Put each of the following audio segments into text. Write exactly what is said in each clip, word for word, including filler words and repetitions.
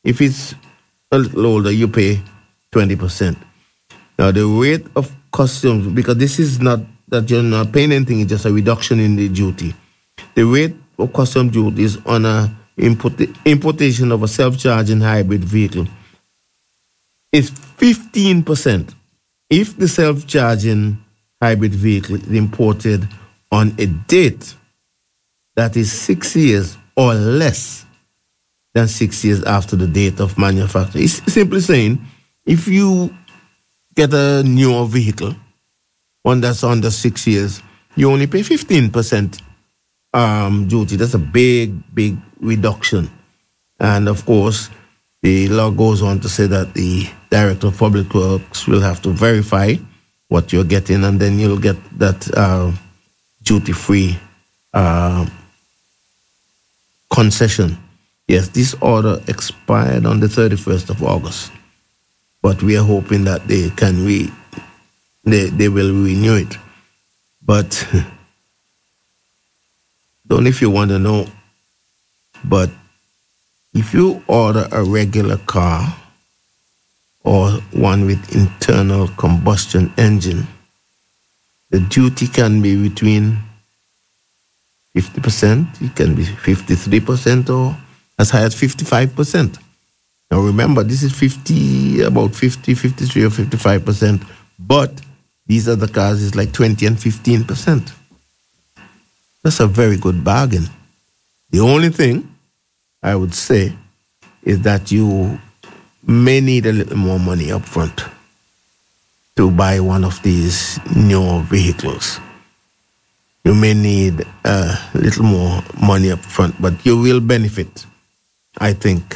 If it's a little older, you pay twenty percent. Now, the rate of customs, because this is not that you're not paying anything, it's just a reduction in the duty. The rate of custom duty is on a import, importation of a self-charging hybrid vehicle is fifteen percent if the self-charging hybrid vehicle is imported on a date that is six years or less than six years after the date of manufacture. It's simply saying, if you get a newer vehicle, one that's under six years, you only pay fifteen percent um, duty. That's a big, big reduction. And of course, the law goes on to say that the Director of Public Works will have to verify what you're getting, and then you'll get that uh, duty-free uh, concession. Yes, this order expired on the thirty-first of August, but we are hoping that they can re, they, they will renew it. But don't know if you want to know, but if you order a regular car or one with internal combustion engine, the duty can be between fifty percent, it can be fifty-three percent, or as high as fifty-five percent. Now remember, this is fifty, about fifty, fifty-three or fifty-five percent, but these other cars is like twenty and fifteen percent. That's a very good bargain. The only thing I would say is that you may need a little more money up front to buy one of these newer vehicles. You may need a little more money up front, but you will benefit, I think,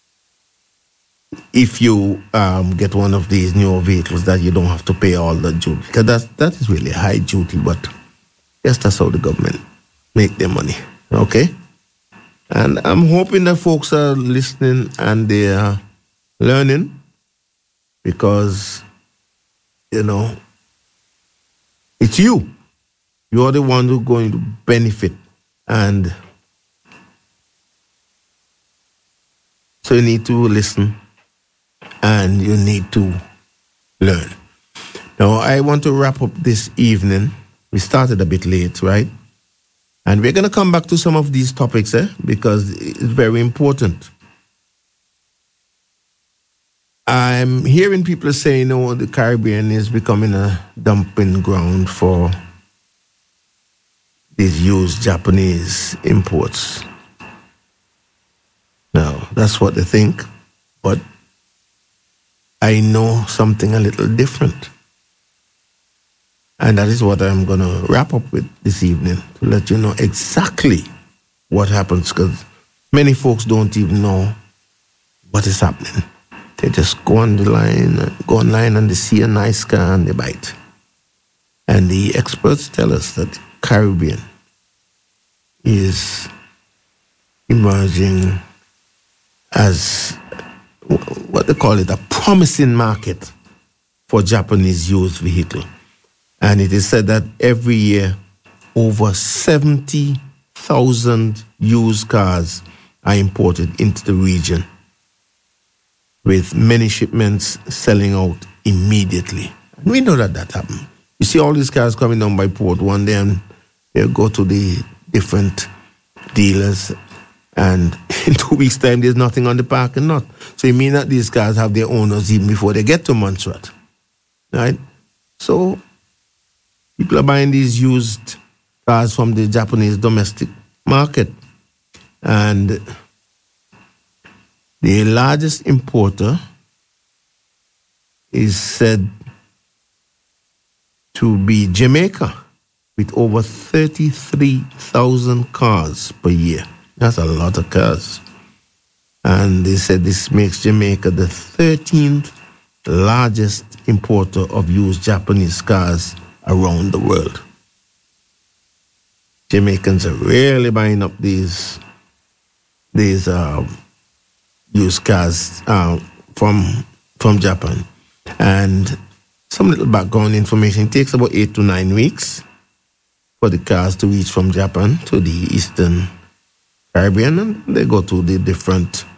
if you um, get one of these newer vehicles that you don't have to pay all the duty. Because that's, that is really high duty, but yes, that's how the government make their money. Okay? And I'm hoping that folks are listening and they are learning, because, you know, it's you. You're the one who's going to benefit. And so you need to listen and you need to learn. Now, I want to wrap up this evening. We started a bit late, right? And we're going to come back to some of these topics, eh? Because it's very important. I'm hearing people saying, oh, the Caribbean is becoming a dumping ground for these used Japanese imports. Now, that's what they think, but I know something a little different. And that is what I'm going to wrap up with this evening, to let you know exactly what happens, because many folks don't even know what is happening. They just go on the line, go online and they see a nice car and they buy it. And the experts tell us that the Caribbean is emerging as what they call it, a promising market for Japanese used vehicle. And it is said that every year, over seventy thousand used cars are imported into the region, with many shipments selling out immediately. And we know that that happens. You see all these cars coming down by port one day, and they'll go to the different dealers, and in two weeks' time, there's nothing on the parking lot. So it means that these cars have their owners even before they get to Montserrat. Right? So people are buying these used cars from the Japanese domestic market. And the largest importer is said to be Jamaica, with over thirty-three thousand cars per year. That's a lot of cars. And they said this makes Jamaica the thirteenth largest importer of used Japanese cars around the world. Jamaicans are really buying up these these uh, used cars uh, from from Japan. And some little background information: it takes about eight to nine weeks for the cars to reach from Japan to the Eastern Caribbean, and they go to the different